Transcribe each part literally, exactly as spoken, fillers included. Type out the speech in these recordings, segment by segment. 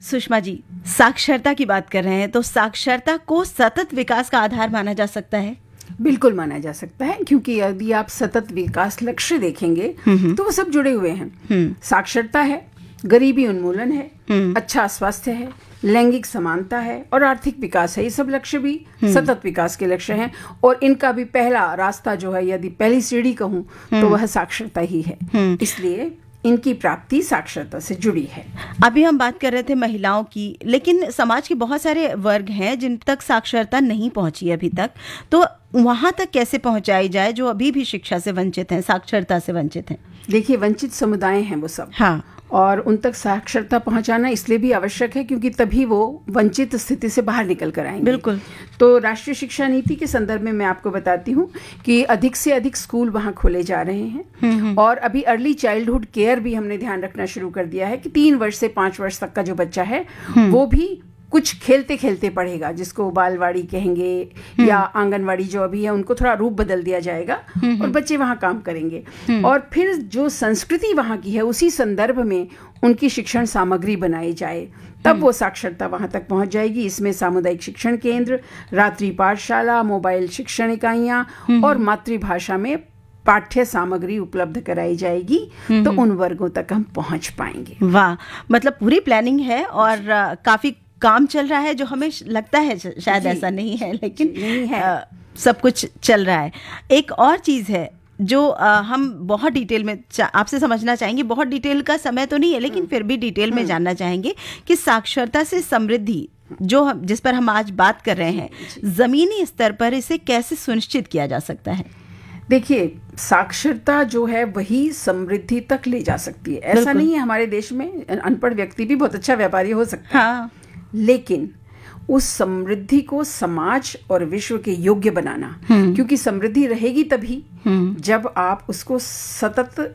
सुषमा जी, साक्षरता की बात कर रहे हैं, तो साक्षरता को सतत विकास का आधार माना जा सकता है? बिल्कुल माना जा सकता है, क्योंकि यदि आप सतत विकास लक्ष्य देखेंगे तो वो सब जुड़े हुए हैं। साक्षरता है, गरीबी उन्मूलन है, अच्छा स्वास्थ्य है, लैंगिक समानता है और आर्थिक विकास है। ये सब लक्ष्य भी सतत विकास के लक्ष्य हैं और इनका भी पहला रास्ता जो है, यदि पहली सीढ़ी कहूँ तो वह साक्षरता ही है। इसलिए इनकी प्राप्ति साक्षरता से जुड़ी है। अभी हम बात कर रहे थे महिलाओं की, लेकिन समाज के बहुत सारे वर्ग हैं जिन तक साक्षरता नहीं पहुंची अभी तक, तो वहां तक कैसे पहुंचाई जाए जो अभी भी शिक्षा से वंचित हैं, साक्षरता से वंचित हैं? देखिए, वंचित समुदाय हैं वो सब। हाँ। और उन तक साक्षरता पहुंचाना इसलिए भी आवश्यक है क्योंकि तभी वो वंचित स्थिति से बाहर निकल कर आएंगे। बिल्कुल। तो राष्ट्रीय शिक्षा नीति के संदर्भ में मैं आपको बताती हूँ कि अधिक से अधिक स्कूल वहाँ खोले जा रहे हैं और अभी अर्ली चाइल्डहुड केयर भी हमने ध्यान रखना शुरू कर दिया है कि तीन वर्ष से पाँच वर्ष तक का जो बच्चा है वो भी कुछ खेलते खेलते पढ़ेगा, जिसको बालवाड़ी कहेंगे या आंगनवाड़ी जो अभी है, उनको थोड़ा रूप बदल दिया जाएगा और बच्चे वहाँ काम करेंगे। और फिर जो संस्कृति वहाँ की है उसी संदर्भ में उनकी शिक्षण सामग्री बनाई जाए, तब वो साक्षरता वहाँ तक पहुँच जाएगी। इसमें सामुदायिक शिक्षण केंद्र, रात्रि पाठशाला, मोबाइल शिक्षण इकाइयाँ और मातृभाषा में पाठ्य सामग्री उपलब्ध कराई जाएगी, तो उन वर्गों तक हम पहुँच पाएंगे। वाह, मतलब पूरी प्लानिंग है और काफी काम चल रहा है, जो हमें लगता है शायद ऐसा नहीं है, लेकिन नहीं है। आ, सब कुछ चल रहा है। एक और चीज़ है जो आ, हम बहुत डिटेल में आपसे समझना चाहेंगे, बहुत डिटेल का समय तो नहीं है लेकिन फिर भी डिटेल में जानना चाहेंगे कि साक्षरता से समृद्धि जो हम जिस पर हम आज बात कर रहे हैं, जमीनी स्तर पर इसे कैसे सुनिश्चित किया जा सकता है? देखिए, साक्षरता जो है वही समृद्धि तक ले जा सकती है। ऐसा नहीं है, हमारे देश में अनपढ़ व्यक्ति भी बहुत अच्छा व्यापारी हो सकता है। हाँ। लेकिन उस समृद्धि को समाज और विश्व के योग्य बनाना, क्योंकि समृद्धि रहेगी तभी जब आप उसको सतत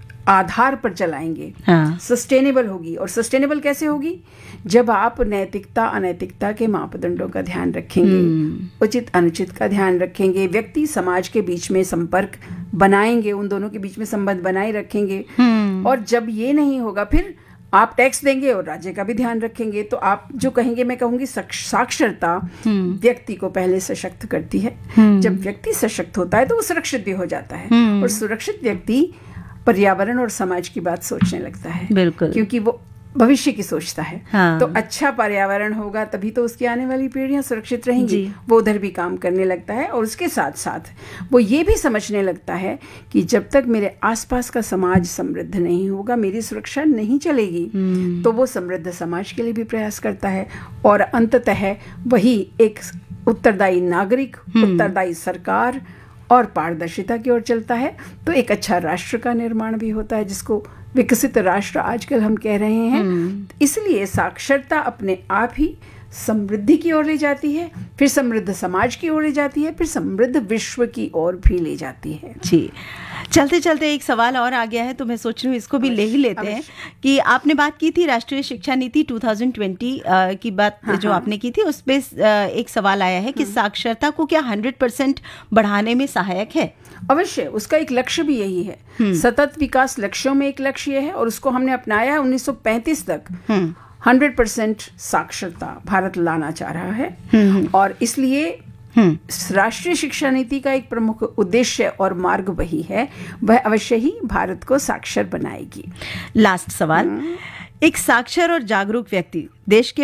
आधार पर चलाएंगे। हाँ। सस्टेनेबल होगी। और सस्टेनेबल कैसे होगी? जब आप नैतिकता अनैतिकता के मापदंडों का ध्यान रखेंगे, उचित अनुचित का ध्यान रखेंगे, व्यक्ति समाज के बीच में संपर्क बनाएंगे, उन दोनों के बीच में संबंध बनाए रखेंगे। और जब ये नहीं होगा, फिर आप टैक्स देंगे और राज्य का भी ध्यान रखेंगे, तो आप जो कहेंगे, मैं कहूंगी साक्षरता व्यक्ति को पहले सशक्त करती है। जब व्यक्ति सशक्त होता है तो वो सुरक्षित भी हो जाता है और सुरक्षित व्यक्ति पर्यावरण और समाज की बात सोचने लगता है। बिल्कुल, क्योंकि वो भविष्य की सोचता है। हाँ। तो अच्छा पर्यावरण होगा तभी तो उसकी आने वाली पीढ़ियां सुरक्षित रहेंगी। वो उधर भी काम करने लगता है और उसके साथ साथ वो ये भी समझने लगता है कि जब तक मेरे आसपास का समाज समृद्ध नहीं होगा, मेरी सुरक्षा नहीं चलेगी। तो वो समृद्ध समाज के लिए भी प्रयास करता है और अंततः वही एक उत्तरदायी नागरिक, उत्तरदायी सरकार और पारदर्शिता की ओर चलता है। तो एक अच्छा राष्ट्र का निर्माण भी होता है, जिसको विकसित राष्ट्र आजकल हम कह रहे हैं। इसलिए साक्षरता अपने आप ही समृद्धि की ओर ले जाती है, फिर समृद्ध समाज की ओर ले जाती है, फिर समृद्ध विश्व की ओर भी ले जाती है। जी, चलते चलते एक सवाल और आ गया है, तो मैं सोच रही हूँ इसको भी ले ही लेते हैं कि आपने बात की थी राष्ट्रीय शिक्षा नीति दो हज़ार बीस की बात। हाँ, जो हाँ। आपने की थी उस पे एक सवाल आया है कि साक्षरता को क्या सौ परसेंट बढ़ाने में सहायक है? अवश्य, उसका एक लक्ष्य भी यही है। सतत विकास लक्ष्यों में एक लक्ष्य है और उसको हमने अपनाया है। उन्नीस सौ पैंतीस तक हंड्रेड परसेंट साक्षरता भारत लाना चाह रहा है और इसलिए राष्ट्रीय शिक्षा नीति का एक प्रमुख उद्देश्य और मार्ग वही है, वह अवश्य ही भारत को साक्षर बनाएगी। लास्ट सवाल, एक साक्षर और जागरूक व्यक्ति देश के